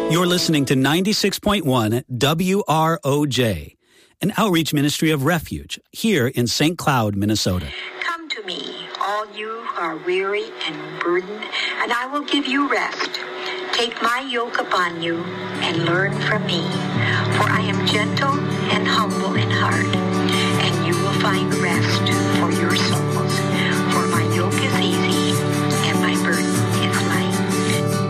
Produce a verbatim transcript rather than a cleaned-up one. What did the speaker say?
You're listening to ninety-six point one W R O J, an outreach ministry of Refuge here in Saint Cloud, Minnesota. Come to me, all you who are weary and burdened, and I will give you rest. Take my yoke upon you and learn from me, for I am gentle and humble in heart,